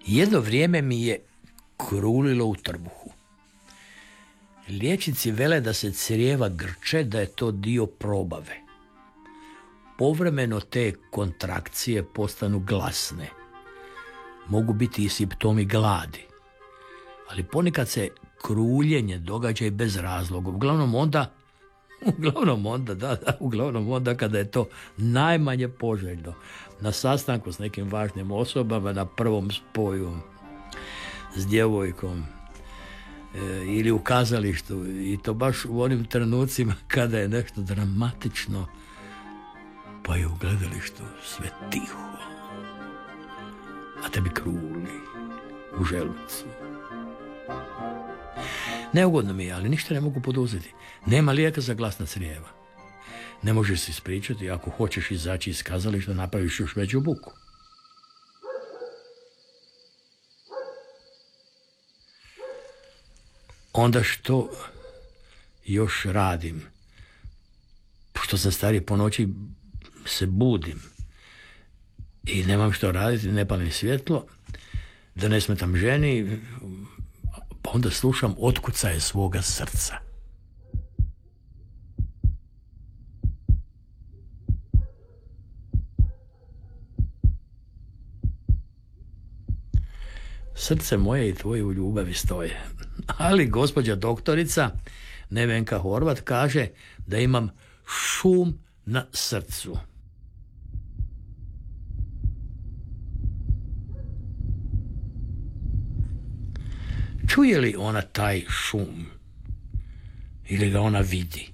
Jedno vrijeme mi je krulilo u trbuhu. Liječnici vele da se crijeva grče, da je to dio probave. Povremeno te kontrakcije postanu glasne. Mogu biti i simptomi gladi. Ali ponekad se kruljenje događa i bez razloga. Uglavnom onda kada je to najmanje poželjno. Na sastanku s nekim važnim osobama, na prvom spoju s djevojkom ili u kazalištu, i to baš u onim trenucima kada je nešto dramatično, pa je u gledalištu sve tiho, a tebi kruli u želucu. Neugodno mi je, ali ništa ne mogu poduzeti. Nema lijeka za glasna crijeva. Ne možeš se ispričati, ako hoćeš izaći iz kazališta, napraviš još veću buku. Onda što još radim? Pošto sam stariji, po noći se budim i nemam što raditi, ne palim svjetlo, da ne smetam ženi, pa onda slušam otkucaje svoga srca. Srce moje i tvoje u ljubavi stoje. Ali gospođa doktorica Nevenka Horvat kaže da imam šum na srcu. Čuje li ona taj šum? Ili ga ona vidi?